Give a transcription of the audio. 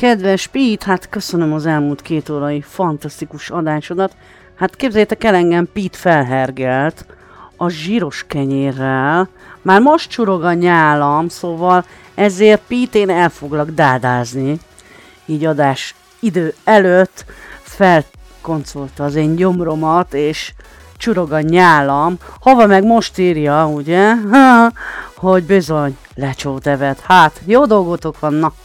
Kedves Pete, hát köszönöm az elmúlt 2 órai fantasztikus adásodat. Hát képzeljétek el, engem Pete felhergelt a zsíros kenyérrel. Már most csurog a nyálam, szóval ezért Pete én el foglak dádázni. Így adás idő előtt felkoncolta az én gyomromat, és csurog a nyálam. Hova meg most írja, ugye? Hogy bizony lecsót evett. Hát, jó dolgotok van, na.